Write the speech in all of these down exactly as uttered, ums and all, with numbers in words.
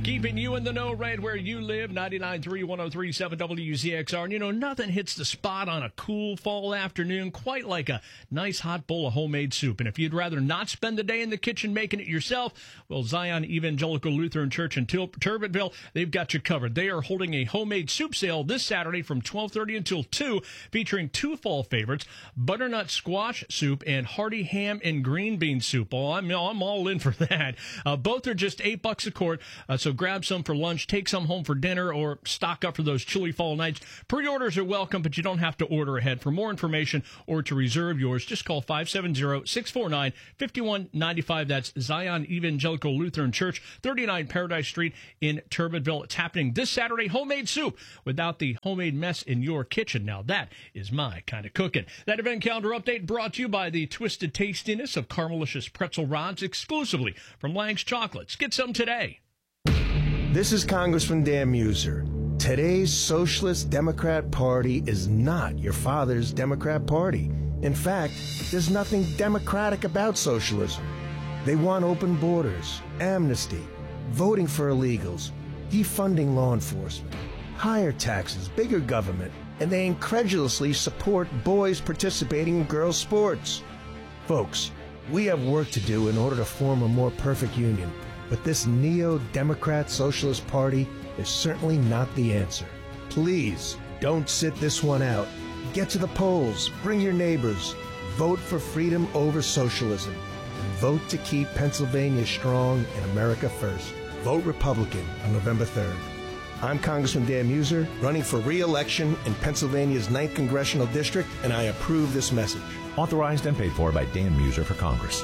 Keeping you in the know right where you live, ninety-nine point three, one oh three point seven W Z X R. And, you know, nothing hits the spot on a cool fall afternoon quite like a nice hot bowl of homemade soup. And if you'd rather not spend the day in the kitchen making it yourself, well, Zion Evangelical Lutheran Church in Til- Turbottville, they've got you covered. They are holding a homemade soup sale this Saturday from twelve thirty until two, featuring two fall favorites, butternut squash soup and hearty ham and green bean soup. Oh, I'm, I'm all in for that. Uh, both are just eight bucks a quart, uh, so grab some for lunch, take some home for dinner, or stock up for those chilly fall nights. Pre-orders are welcome, but you don't have to order ahead. For more information or to reserve yours, just call five seven zero, six four nine, five one nine five. That's Zion Evangelical Lutheran Church, thirty-nine Paradise Street in Turbottville. It's happening this Saturday. Homemade soup without the homemade mess in your kitchen. Now, that is my kind of cooking. That event calendar update brought to you by the twisted tastiness of Caramelicious pretzel rods exclusively from Lang's Chocolates. Get some today. This is Congressman Dan Muser. Today's Socialist Democrat Party is not your father's Democrat Party. In fact, there's nothing democratic about socialism. They want open borders, amnesty, voting for illegals, defunding law enforcement, higher taxes, bigger government, and they incredulously support boys participating in girls' sports. Folks, we have work to do in order to form a more perfect union. But this neo-democrat socialist party is certainly not the answer. Please, don't sit this one out. Get to the polls, bring your neighbors, vote for freedom over socialism, and vote to keep Pennsylvania strong and America first. Vote Republican on November third. I'm Congressman Dan Muser, running for re-election in Pennsylvania's ninth Congressional District, and I approve this message. Authorized and paid for by Dan Muser for Congress.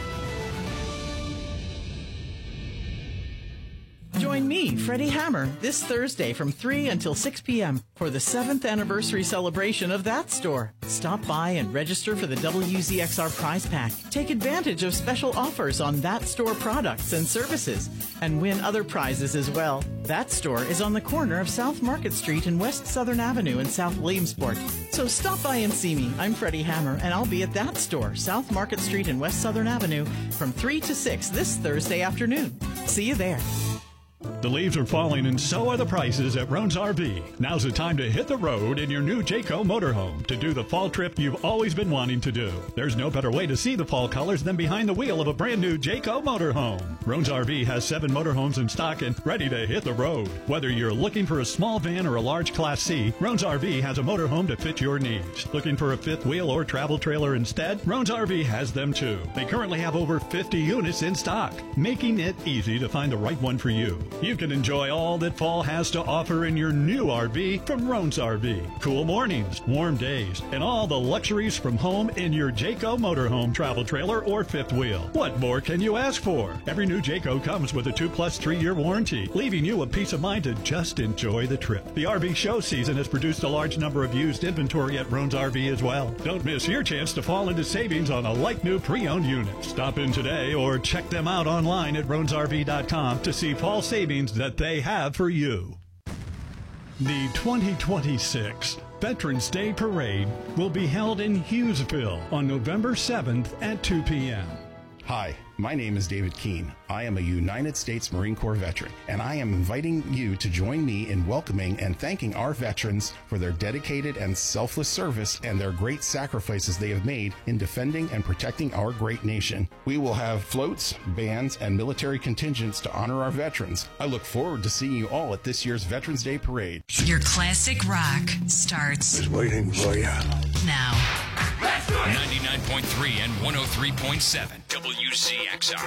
Join me, Freddie Hammer, this Thursday from three until six p.m. for the seventh anniversary celebration of That Store. Stop by and register for the W Z X R prize pack. Take advantage of special offers on That Store products and services and win other prizes as well. That Store is on the corner of South Market Street and West Southern Avenue in South Williamsport. So stop by and see me. I'm Freddie Hammer, and I'll be at That Store, South Market Street and West Southern Avenue from three to six this Thursday afternoon. See you there. The leaves are falling and so are the prices at Roan's R V. Now's the time to hit the road in your new Jayco motorhome to do the fall trip you've always been wanting to do. There's no better way to see the fall colors than behind the wheel of a brand new Jayco motorhome. Roan's R V has seven motorhomes in stock and ready to hit the road. Whether you're looking for a small van or a large Class C, Roan's R V has a motorhome to fit your needs. Looking for a fifth wheel or travel trailer instead? Roan's R V has them too. They currently have over fifty units in stock, making it easy to find the right one for you. You can enjoy all that fall has to offer in your new R V from Roan's R V. Cool mornings, warm days, and all the luxuries from home in your Jayco motorhome, travel trailer, or fifth wheel. What more can you ask for? Every new Jayco comes with a two plus three year warranty, leaving you a peace of mind to just enjoy the trip. The R V show season has produced a large number of used inventory at Roan's R V as well. Don't miss your chance to fall into savings on a like-new pre-owned unit. Stop in today or check them out online at roans R V dot com to see fall savings that they have for you. The twenty twenty-six Veterans Day Parade will be held in Hughesville on November seventh at two p.m. Hi, my name is David Keene. I am a United States Marine Corps veteran, and I am inviting you to join me in welcoming and thanking our veterans for their dedicated and selfless service and their great sacrifices they have made in defending and protecting our great nation. We will have floats, bands, and military contingents to honor our veterans. I look forward to seeing you all at this year's Veterans Day Parade. Your classic rock starts Just waiting for you. now. ninety-nine point three and one oh three point seven W Z X R.